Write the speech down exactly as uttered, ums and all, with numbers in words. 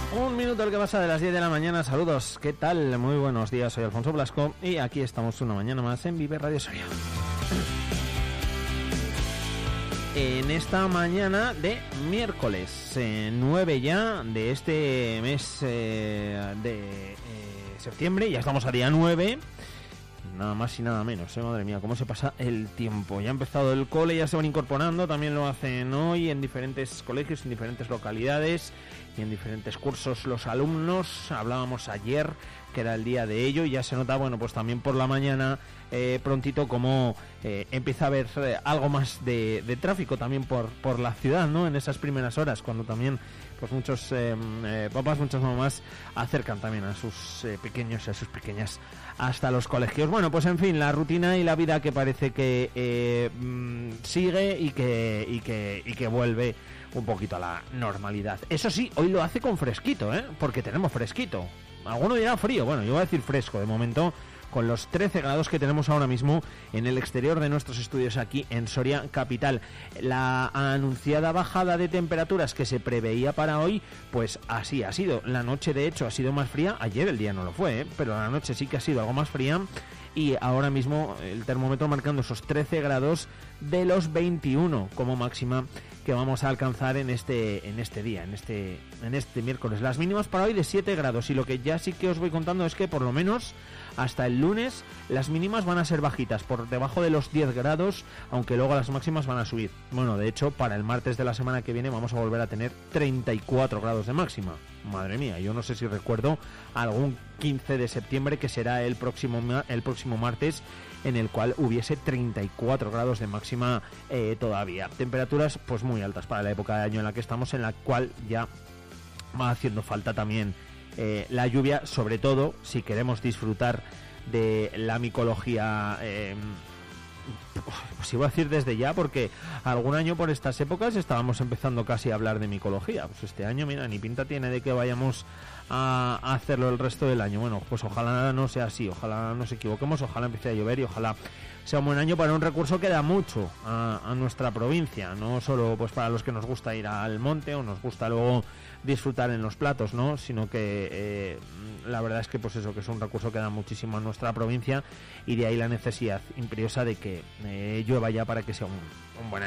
Un minuto el que pasa de las diez de la mañana. Saludos, ¿qué tal? Muy buenos días, soy Alfonso Blasco y aquí estamos una mañana más en Vive Radio Soria. En esta mañana de miércoles eh, nueve ya de este mes eh, de eh, septiembre, ya estamos a día nueve. Nada más y nada menos, ¿eh? Madre mía, cómo se pasa el tiempo. Ya ha empezado el cole, ya se van incorporando, también lo hacen hoy en diferentes colegios, en diferentes localidades y en diferentes cursos los alumnos. Hablábamos ayer que era el día de ello y ya se nota, bueno, pues también por la mañana eh, prontito como eh, empieza a haber eh, algo más de, de tráfico también por, por la ciudad, ¿no? En esas primeras horas, cuando también pues muchos eh, eh, papás, muchas mamás acercan también a sus eh, pequeños y a sus pequeñas hasta los colegios. Bueno, pues en fin, la rutina y la vida que parece que eh, mmm, sigue y que, y que y que vuelve un poquito a la normalidad. Eso sí, hoy lo hace con fresquito, ¿eh? Porque tenemos fresquito. Alguno dirá frío, bueno, yo voy a decir fresco de momento, con los trece grados que tenemos ahora mismo en el exterior de nuestros estudios aquí en Soria capital. La anunciada bajada de temperaturas que se preveía para hoy, pues así ha sido. La noche de hecho ha sido más fría, ayer el día no lo fue, ¿eh? Pero la noche sí que ha sido algo más fría y ahora mismo el termómetro marcando esos trece grados de los veintiuno como máxima que vamos a alcanzar en este en este día, en este en este miércoles. Las mínimas para hoy de siete grados y lo que ya sí que os voy contando es que por lo menos hasta el lunes las mínimas van a ser bajitas, por debajo de los diez grados, aunque luego las máximas van a subir. Bueno, de hecho, para el martes de la semana que viene vamos a volver a tener treinta y cuatro grados de máxima. Madre mía, yo no sé si recuerdo algún quince de septiembre que será el próximo el próximo martes en el cual hubiese treinta y cuatro grados de máxima eh, todavía. Temperaturas pues muy altas para la época de año en la que estamos, en la cual ya va haciendo falta también eh, la lluvia, sobre todo si queremos disfrutar de la micología, eh, pues iba a decir desde ya, porque algún año por estas épocas estábamos empezando casi a hablar de micología. Pues este año, mira, ni pinta tiene de que vayamos a hacerlo el resto del año. Bueno, pues ojalá no sea así, ojalá nos equivoquemos, ojalá empiece a llover y ojalá sea un buen año para un recurso que da mucho a, a nuestra provincia, no solo pues para los que nos gusta ir al monte o nos gusta luego disfrutar en los platos, ¿no? Sino que eh, la verdad es que pues eso, que es un recurso que da muchísimo a nuestra provincia y de ahí la necesidad imperiosa de que eh, llueva ya para que sea un, un buen año.